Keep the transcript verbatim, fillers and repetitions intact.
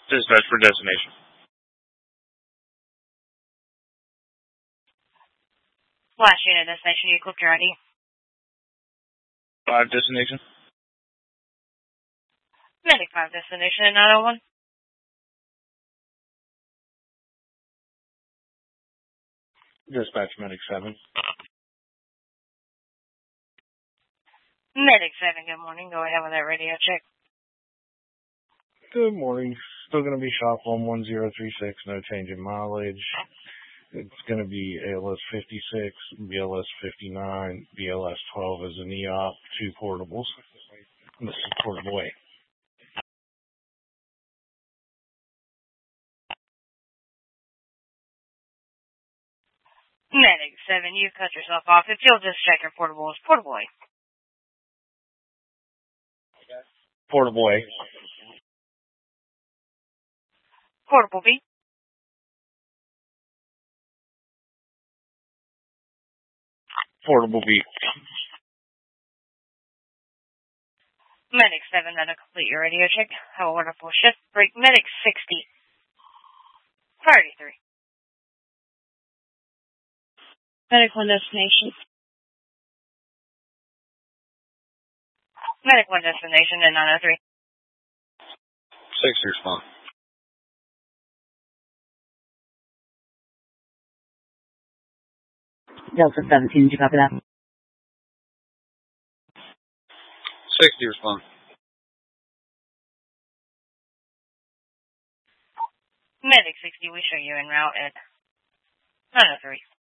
Dispatch for destination. Last unit destination, you clicked your I D. Five destination. Medic five destination, nine oh one. Dispatch Medic seven. Medic seven, good morning. Go ahead with that radio check. Good morning. Still going to be shop one one zero three six, no change in mileage. It's going to be A L S fifty-six, B L S fifty-nine, B L S twelve as an E O P, two portables. This is portable A. Medic seven, you cut yourself off. If you'll just check your portable as portable A. Portable A. Portable B. Portable B. Medic seven, that'll complete your radio check. Have a wonderful shift. Break Medic sixty. Priority three. Medic one destination. Medic one destination and nine oh three. Six respond. Delta seventeen, did you copy that? sixty respond. Medic sixty, we show you en route at nine oh three.